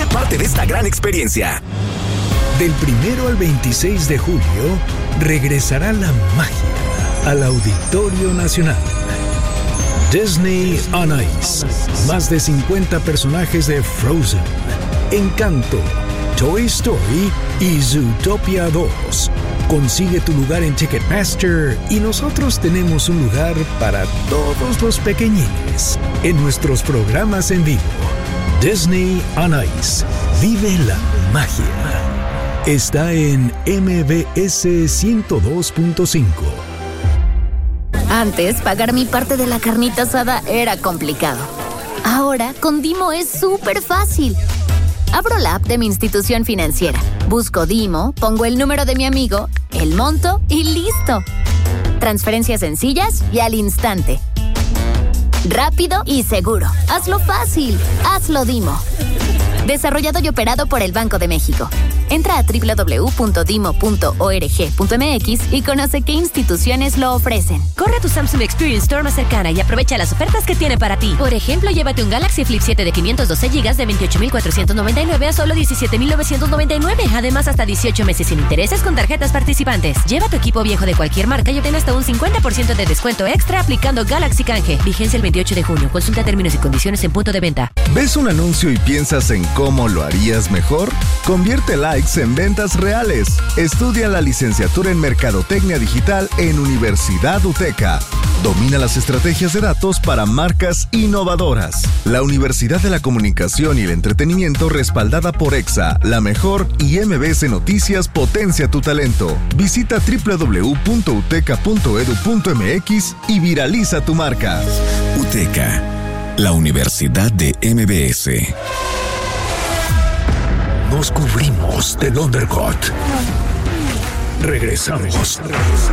Sé parte de esta gran experiencia. Del 1 al 26 de julio, regresará la magia al Auditorio Nacional. Disney on Ice. Más de 50 personajes de Frozen, Encanto, Toy Story y Zootopia 2. Consigue tu lugar en Ticketmaster y nosotros tenemos un lugar para todos los pequeñines en nuestros programas en vivo. Disney on Ice. Vive la magia. Está en MBS 102.5. Antes, pagar mi parte de la carnita asada era complicado. Ahora, con Dimo es súper fácil. Abro la app de mi institución financiera, busco Dimo, pongo el número de mi amigo, el monto y ¡listo! Transferencias sencillas y al instante. Rápido y seguro. Hazlo fácil. Hazlo Dimo. Desarrollado y operado por el Banco de México. Entra a www.dimo.org.mx y conoce qué instituciones lo ofrecen. Corre a tu Samsung Experience Store más cercana y aprovecha las ofertas que tiene para ti. Por ejemplo, llévate un Galaxy Flip 7 de 512 GB de 28,499 a solo 17,999. Además, hasta 18 meses sin intereses con tarjetas participantes. Lleva tu equipo viejo de cualquier marca y obtén hasta un 50% de descuento extra aplicando Galaxy Canje. Vigencia el 28 de junio. Consulta términos y condiciones en punto de venta. ¿Ves un anuncio y piensas en cómo lo harías mejor? Convierte likes en ventas reales. Estudia la licenciatura en Mercadotecnia Digital en Universidad UTECA. Domina las estrategias de datos para marcas innovadoras. La Universidad de la Comunicación y el Entretenimiento respaldada por EXA, La Mejor y MBS Noticias potencia tu talento. Visita www.uteca.edu.mx y viraliza tu marca. UTECA, la Universidad de MBS. Nos cubrimos del undercut. Regresamos.